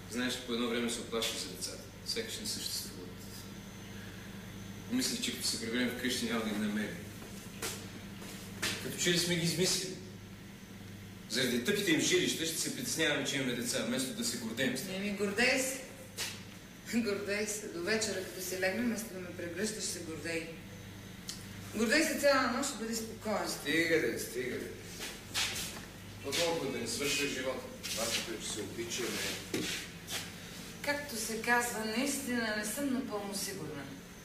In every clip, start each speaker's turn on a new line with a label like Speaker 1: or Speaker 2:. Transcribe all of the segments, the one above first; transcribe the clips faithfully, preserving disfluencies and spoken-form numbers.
Speaker 1: Знаеш, по едно време се оплашвах за децата. Сякаш не съществуват. Мислих, че като се приберем вкъщи няма да ги намерим. Като че ли сме ги измислили? Заради тъпите им жилища ще се притесняваме, че имаме деца, вместо да се гордеем с тях.
Speaker 2: Не ми гордей се. Гордей се. До вечера, като се легне, вместо да ме прегръщаш, се гордей. Гордей се цяла нощ, ще бъде спокоен.
Speaker 1: Стига де, стига де. По-толкова да не свършва живота. Това, че се обичаме.
Speaker 2: Както се казва, наистина не съм напълно сигурна.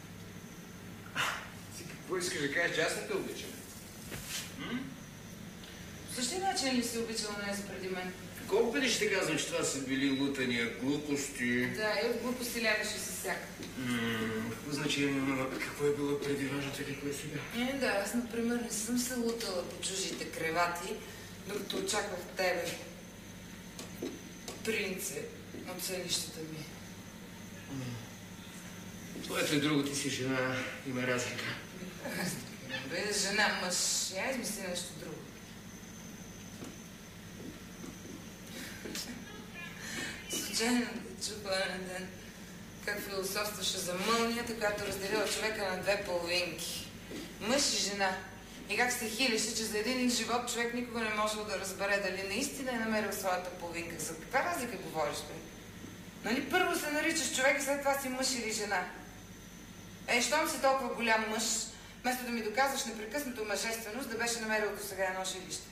Speaker 1: Ти какво искаш да кажеш, че аз не те обичам? М?
Speaker 2: По същия начин ли си обичал днес преди мен?
Speaker 1: Колко пъти ще казвам, че това са били лутания, глупости?
Speaker 2: Да, и от глупости лягаше си всяка.
Speaker 1: Ммм, какво значение има? Какво е било преди важното, какво е сега?
Speaker 2: Е, да, аз, например, не съм се лутала по чужите кревати, докато очаквах тебе, принце от селищата ми.
Speaker 1: Твоето и другото си жена има разлика.
Speaker 2: Бе, жена, мъж, я измисли нещо друго. Случайно да чуха на ден как философстваше за мълнията, която разделила човека на две половинки. Мъж и жена. И как се хилеше, че за един живот човек никога не можел да разбере дали наистина е намерил своята половинка. За каква разлика говориш, бе? Нали първо се наричаш човек и след това си мъж или жена? Е, щом си толкова голям мъж, вместо да ми доказваш непрекъснато мъжественост, да беше намерил до сега едно жилище.